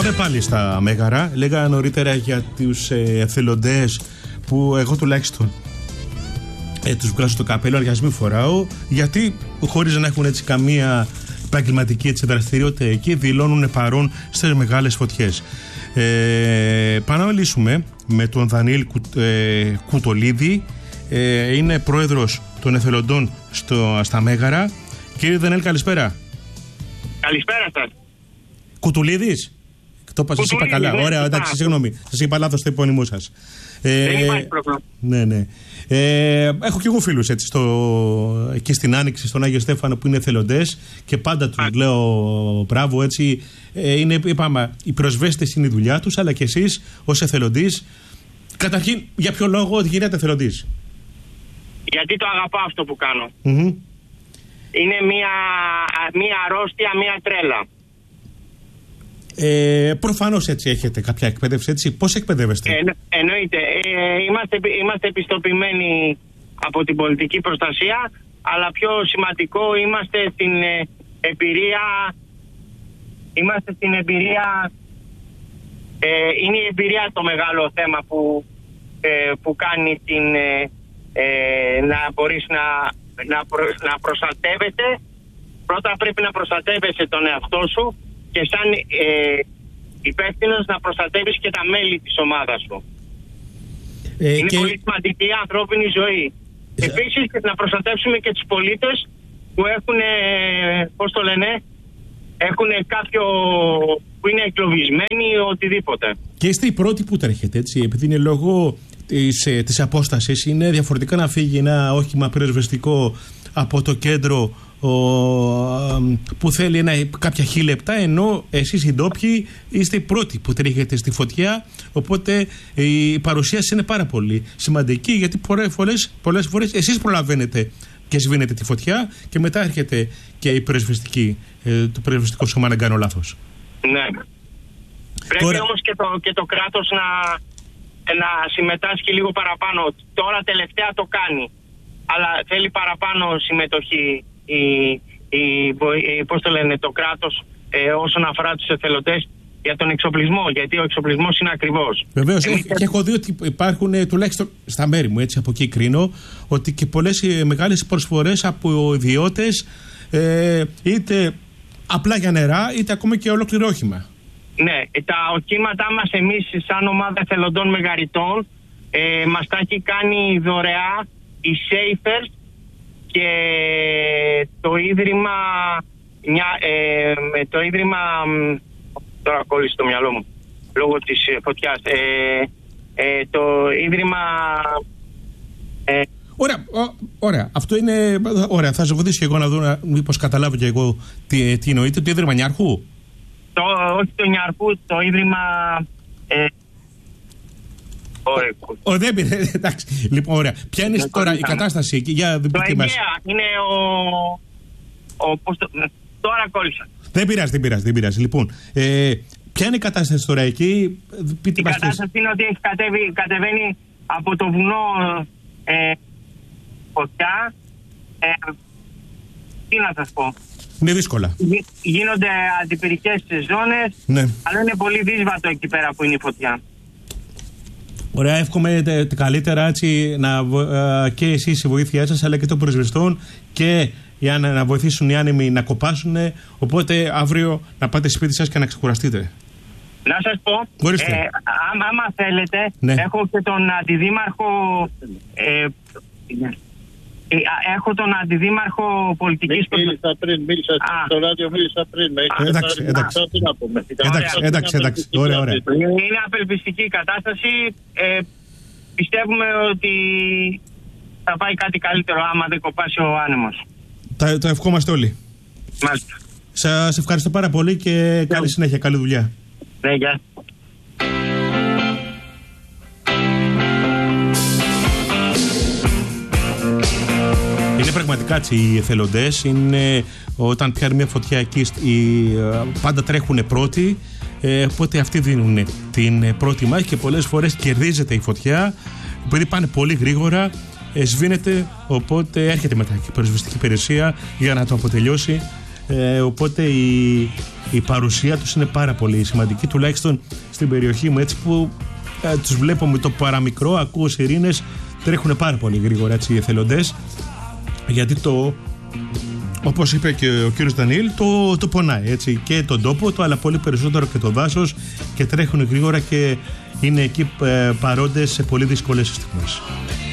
Είμαστε πάλι στα Μέγαρα. Λέγα νωρίτερα για τους εθελοντές που εγώ τουλάχιστον τους βγάζω το καπέλο, αλλά ας μην φοράω, γιατί χωρίς να έχουν έτσι καμία επαγγελματική δραστηριότητα εκεί, δηλώνουν παρόν στις μεγάλες φωτιές. Πάμε να μιλήσουμε με τον Δανιήλ Κουτολίδη. Είναι πρόεδρος των εθελοντών στα Μέγαρα. Κύριε Δανιήλ, καλησπέρα. Καλησπέρα σας. Κουτουλίδης. Το είπα καλά. Ωραία, εντάξει, συγγνώμη. Σας είπα λάθος το επώνυμό σας. Δεν υπάρχει πρόβλημα. Ναι. Έχω και εγώ φίλους έτσι, εκεί στην Άνοιξη, στον Άγιο Στέφανο, που είναι εθελοντές και πάντα τους λέω μπράβο, έτσι. Είπαμε, οι προσβέστες είναι η δουλειά τους, αλλά και εσείς ως εθελοντής. Καταρχήν, για ποιο λόγο γίνετε εθελοντής? Γιατί το αγαπάω αυτό που κάνω. Είναι μία αρρώστια, μία τρέλα. Προφανώς έτσι έχετε κάποια εκπαίδευση, έτσι. Πώς εκπαιδεύεστε? Εννοείται. Είμαστε επιστοποιημένοι από την πολιτική προστασία, αλλά πιο σημαντικό είμαστε στην εμπειρία. Είναι η εμπειρία το μεγάλο θέμα που κάνει να μπορείς να προστατεύεται. Πρώτα πρέπει να προστατεύεσαι τον εαυτό σου και σαν υπεύθυνος να προστατεύεις και τα μέλη της ομάδας σου. Είναι πολύ σημαντική η ανθρώπινη ζωή. Επίσης να προστατεύσουμε και τους πολίτες που έχουν, έχουν κάποιο που είναι εγκλωβισμένοι ή οτιδήποτε. Και είστε οι πρώτοι που τρέχετε, έτσι, επειδή είναι λόγω της απόστασης, είναι διαφορετικά να φύγει ένα όχημα πυροσβεστικό από το κέντρο που θέλει κάποια χιλιεπτά, ενώ εσείς οι ντόπιοι είστε οι πρώτοι που τρέχετε στη φωτιά, οπότε η παρουσία σας είναι πάρα πολύ σημαντική, γιατί πολλές φορές εσείς προλαβαίνετε και σβήνετε τη φωτιά και μετά έρχεται και το πυροσβεστικό σώμα, να κάνω λάθος. Ναι. Πρέπει όμως και το κράτος να συμμετάσχει λίγο παραπάνω. Τώρα τελευταία το κάνει, αλλά θέλει παραπάνω συμμετοχή το κράτος όσον αφορά τους εθελοντές για τον εξοπλισμό, γιατί ο εξοπλισμός είναι ακριβώς. Βεβαίως, και έχω δει ότι υπάρχουν, τουλάχιστον στα μέρη μου, έτσι, από εκεί κρίνω, ότι και πολλές μεγάλες προσφορές από ιδιώτες, είτε απλά για νερά, είτε ακόμα και ολόκληρο όχημα. Ναι, τα οχήματά μας εμείς σαν ομάδα εθελοντών μεγαριτών μας τα έχει κάνει δωρεά η Safers και το ίδρυμα τώρα κόλλησε το μυαλό μου λόγω της φωτιάς, το ίδρυμα Ωραία, αυτό είναι ωραία, θα σας βοηθήσω και εγώ να δω μήπως καταλάβω και εγώ τι εννοείτε. Το ίδρυμα Νιάρχου? Όχι το Νιάρχου, το ίδρυμα δεν πήρε, εντάξει. Λοιπόν, ωραία. Ποια είναι τώρα η κατάσταση εκεί? Για το Αιγαία είναι τώρα κόλλησα. Δεν πειράζει. Λοιπόν, ποια είναι η κατάσταση τώρα εκεί? Η κατάσταση είναι ότι κατεβαίνει από το βουνό φωτιά. Τι να σας πω? Είναι δύσκολα. Γίνονται αντιπυρικές ζώνες, ναι, αλλά είναι πολύ δύσβατο εκεί πέρα που είναι η φωτιά. Ωραία, εύχομαι καλύτερα, έτσι, και εσείς η βοήθειά σας, αλλά και των πυροσβεστών, και για να βοηθήσουν οι άνεμοι να κοπάσουν. Οπότε αύριο να πάτε σπίτι σας και να ξεκουραστείτε. Να σας πω, άμα θέλετε, ναι, έχω και τον αντιδήμαρχο. Έχω τον αντιδήμαρχο πολιτικής. Μίλησα πριν. Εντάξει. Ωραία. Είναι απελπιστική η κατάσταση. Πιστεύουμε ότι θα πάει κάτι καλύτερο άμα δεν κοπάσει ο άνεμος. Το ευχόμαστε όλοι. Μάλιστα. Σας ευχαριστώ πάρα πολύ και καλή συνέχεια, καλή δουλειά. Ναι, γεια. Είναι πραγματικά έτσι, οι εθελοντές όταν πιάνουν μια φωτιά εκεί, πάντα τρέχουν πρώτοι, οπότε αυτοί δίνουν την πρώτη μάχη και πολλές φορές κερδίζεται η φωτιά, επειδή πάνε πολύ γρήγορα, σβήνεται, οπότε έρχεται μετά και η πυροσβεστική υπηρεσία για να το αποτελειώσει. Οπότε η η παρουσία τους είναι πάρα πολύ σημαντική, τουλάχιστον στην περιοχή μου, έτσι που τους βλέπω με το παραμικρό, ακούω σιρήνες, τρέχουν πάρα πολύ γρήγορα έτσι οι εθελοντές, γιατί όπως είπε και ο κύριος Δανιήλ, το πονάει έτσι, και τον τόπο του, αλλά πολύ περισσότερο και το δάσος, και τρέχουν γρήγορα και είναι εκεί παρόντες σε πολύ δύσκολες στιγμές.